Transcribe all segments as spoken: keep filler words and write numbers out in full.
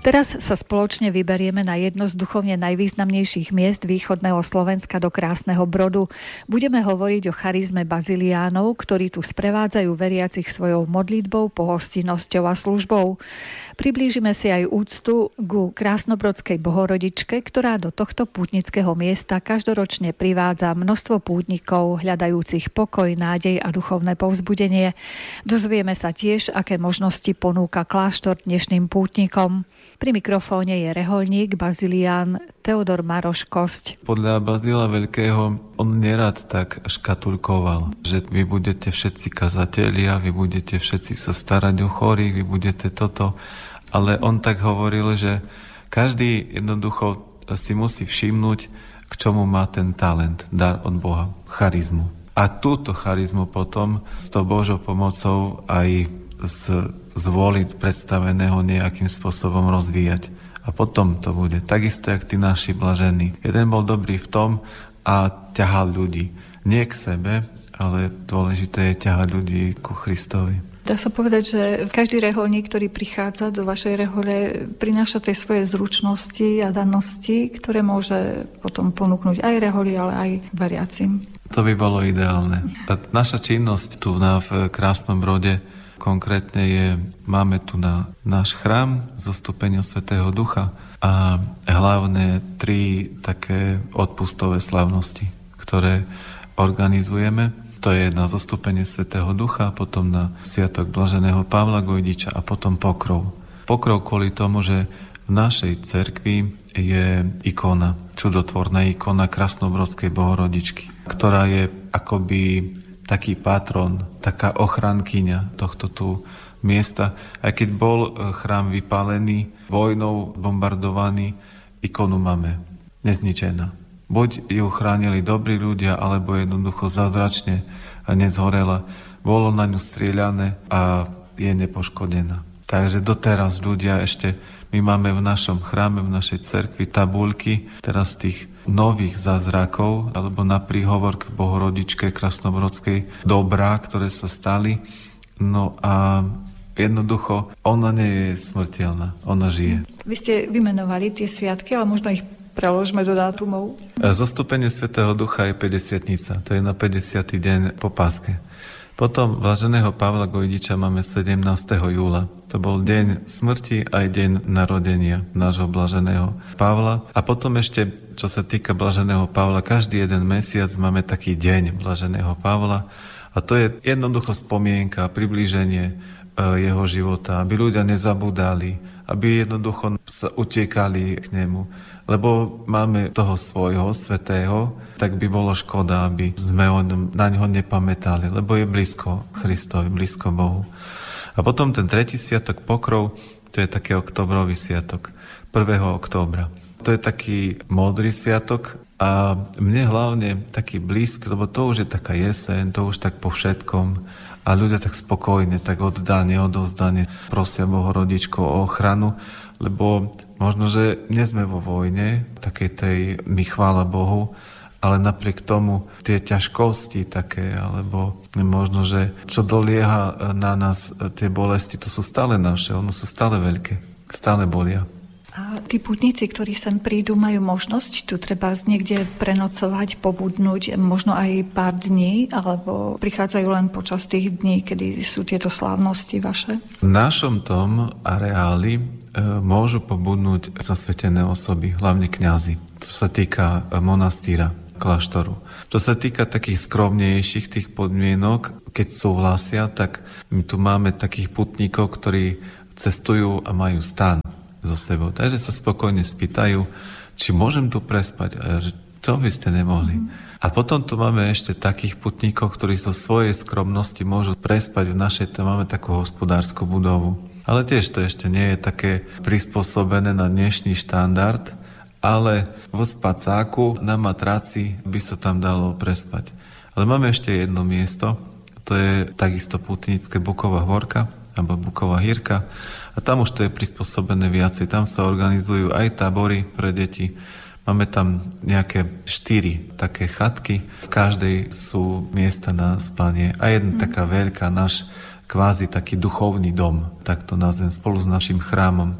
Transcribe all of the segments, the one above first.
Teraz sa spoločne vyberieme na jedno z duchovne najvýznamnejších miest východného Slovenska do krásneho Brodu. Budeme hovoriť o charizme baziliánov, ktorí tu sprevádzajú veriacich svojou modlitbou, pohostinnosťou a službou. Priblížime si aj úctu ku krásnobrodskej Bohorodičke, ktorá do tohto pútnického miesta každoročne privádza množstvo pútnikov hľadajúcich pokoj, nádej a duchovné povzbudenie. Dozvieme sa tiež, aké možnosti ponúka kláštor dnešným pútnikom. Pri mikrofóne je rehoľník bazilián Teodor Maroš Kosť. Podľa Bazila Veľkého on nerad tak škatulkoval, že vy budete všetci kazatelia, vy budete všetci sa starať o chorých, vy budete toto. Ale on tak hovoril, že každý jednoducho si musí všimnúť, k čomu má ten talent, dar od Boha, charizmu. A túto charizmu potom s tou Božou pomocou aj z, z vôli predstaveného nejakým spôsobom rozvíjať. A potom to bude takisto, jak tí naši blažení. Jeden bol dobrý v tom a ťahal ľudí. Nie k sebe, ale dôležité je ťahať ľudí ku Kristovi. Dá sa povedať, že každý rehoľník, ktorý prichádza do vašej rehole, prináša tie svoje zručnosti a danosti, ktoré môže potom ponúknuť aj reholi, ale aj veriacim. To by bolo ideálne. A naša činnosť tu na v Krásnom Brode konkrétne je, máme tu na náš chrám zostúpenia Svätého Ducha a hlavne tri také odpustové slávnosti, ktoré organizujeme. To je na zostúpenie Svätého Ducha, potom na sviatok blaženého Pavla Gojdiča a potom pokrov. Pokrov kvôli tomu, že v našej cerkvi je ikona, čudotvorná ikona Krásnobrodskej Bohorodičky, ktorá je akoby taký patron, taká ochrankyňa tohto tu miesta. Aj keď bol chrám vypálený, vojnou bombardovaný, ikonu máme nezničená. Buď ju chránili dobrí ľudia, alebo jednoducho zázračne nezhorela. Bolo na ňu strieľané a je nepoškodená. Takže doteraz ľudia ešte, my máme v našom chráme, v našej cerkvi tabuľky teraz tých nových zázrakov, alebo na príhovor k Bohorodičke Krásnobrodskej dobrá, ktoré sa stali. No a jednoducho, ona nie je smrteľná, ona žije. Vy ste vymenovali tie sviatky, ale možno ich preložme do dátumov. Zostúpenie Svätého Ducha je päťdesiatnica, to je na päťdesiaty deň po Páske. Potom blaženého Pavla Gojdiča máme sedemnásteho júla. To bol deň smrti aj deň narodenia nášho blaženého Pavla. A potom ešte, čo sa týka blaženého Pavla, každý jeden mesiac máme taký deň blaženého Pavla. A to je jednoducho spomienka, priblíženie jeho života, aby ľudia nezabudali, aby jednoducho sa utiekali k nemu. Lebo máme toho svojho svätého, tak by bolo škoda, aby sme na ňo nepamätali, lebo je blízko Kristovi, blízko Bohu. A potom ten tretí sviatok pokrov, to je taký oktobrový sviatok, prvého októbra. To je taký modrý sviatok a mne hlavne taký blízky, lebo to už je taká jeseň, to už tak po všetkom a ľudia tak spokojne, tak oddane, odovzdane prosia Bohorodičku o ochranu, lebo možno, že nie sme vo vojne, takej tej, my chvála Bohu, ale napriek tomu tie ťažkosti také, alebo možno, že čo dolieha na nás, tie bolesti, to sú stále naše, ono sú stále veľké, stále bolia. A tí pútnici, ktorí sem prídu, majú možnosť tu treba niekde prenocovať, pobudnúť, možno aj pár dní, alebo prichádzajú len počas tých dní, kedy sú tieto slávnosti vaše? V našom tom areáli e, môžu pobudnúť zasvetené osoby, hlavne kňazi. To sa týka monastýra, kláštoru. Čo sa týka takých skromnejších tých podmienok, keď súhlasia, tak my tu máme takých putníkov, ktorí cestujú a majú stan so sebou. Takže sa spokojne spýtajú, či môžem tu prespať. A že to by ste nemohli. Mm. A potom tu máme ešte takých putníkov, ktorí zo svojej skromnosti môžu prespať v našej, tam máme takú hospodárskú budovu. Ale tiež to ešte nie je také prispôsobené na dnešný štandard, ale vo spacáku na matraci by sa tam dalo prespať. Ale máme ešte jedno miesto, to je takisto putnické Buková horka, alebo Buková hírka. A tam už to je prispôsobené viacej. Tam sa organizujú aj tábory pre deti. Máme tam nejaké štyri také chatky. V každej sú miesta na spanie. A jedna mm. taká veľká, náš kvázi taký duchovný dom, tak to nazvem, spolu s našim chrámom,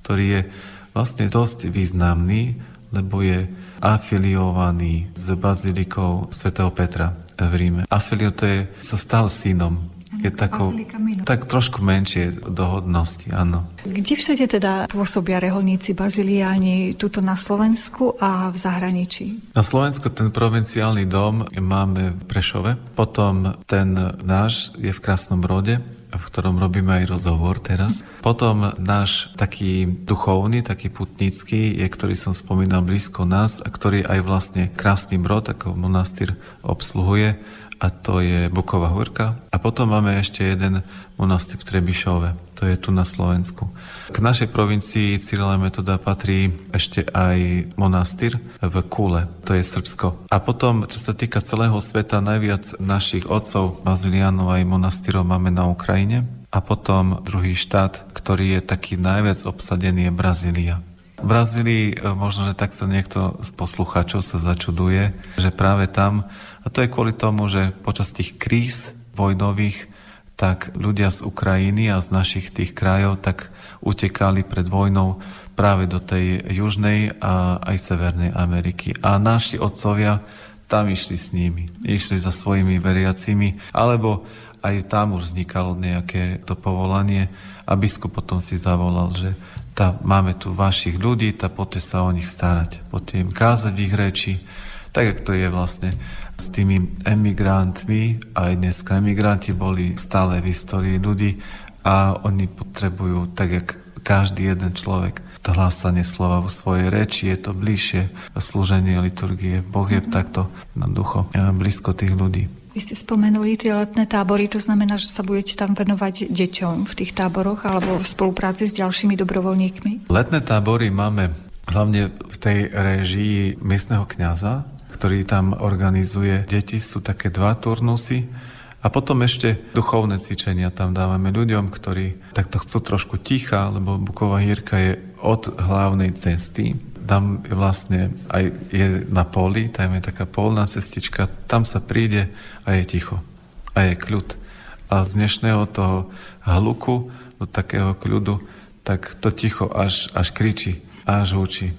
ktorý je vlastne dosť významný, lebo je afiliovaný s bazilikou svätého Petra v Ríme. Afilio to je, sa stal synom. Je takou, tak trošku menšie do hodnosti, áno. Kde všade teda pôsobia reholníci baziliáni, tuto na Slovensku a v zahraničí? Na Slovensku ten provinciálny dom máme v Prešove, potom ten náš je v Krásnom Brode, v ktorom robíme aj rozhovor teraz. Potom náš taký duchovný, taký putnický, je, ktorý som spomínal blízko nás a ktorý aj vlastne Krásny Brod ako monastýr obsluhuje, a to je Buková Húrka. A potom máme ešte jeden monastýr v Trebišove, to je tu na Slovensku. K našej provincii Cyrila Metoda patrí ešte aj monastýr v Kule, to je Srbsko. A potom, čo sa týka celého sveta, najviac našich otcov, baziliánov aj monastýrov máme na Ukrajine. A potom druhý štát, ktorý je taký najviac obsadený, je Brazília. V Brazílii možno, že tak sa niekto z poslucháčov sa začuduje, že práve tam, a to je kvôli tomu, že počas tých kríz vojnových, tak ľudia z Ukrajiny a z našich tých krajov tak utekali pred vojnou práve do tej južnej a aj severnej Ameriky. A naši otcovia tam išli s nimi, išli za svojimi veriacimi, alebo aj tam už vznikalo nejaké to povolanie a biskup potom si zavolal, že tá, máme tu vašich ľudí, tá poďte sa o nich starať, poďte im kázať ich reči, tak jak to je vlastne s tými emigrantmi. Aj dneska emigranti boli stále v histórii ľudí a oni potrebujú, tak jak každý jeden človek, to hlásanie slova vo svojej reči, je to bližšie slúženie liturgie. Boh je takto na ducho blízko tých ľudí. Vy ste spomenuli tie letné tábory, to znamená, že sa budete tam venovať deťom v tých táboroch alebo v spolupráci s ďalšími dobrovoľníkmi? Letné tábory máme hlavne v tej réžii miestneho kňaza, ktorý tam organizuje. Deti sú také dva turnusy a potom ešte duchovné cvičenia tam dávame ľuďom, ktorí takto chcú trošku ticha, lebo Buková Hírka je od hlavnej cesty. Tam je vlastne aj je na poli, tam je taká polná cestička, tam sa príde a je ticho. A je kľud. A z dnešného toho hluku, do takého kľudu, tak to ticho až, až kričí, až húči.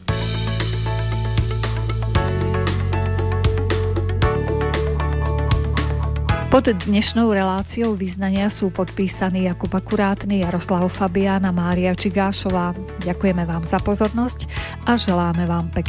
Pod dnešnou reláciou vyznania sú podpísaní Jakub Akurátny, Jaroslav Fabián a Mária Čigášová. Ďakujeme vám za pozornosť a želáme vám pekný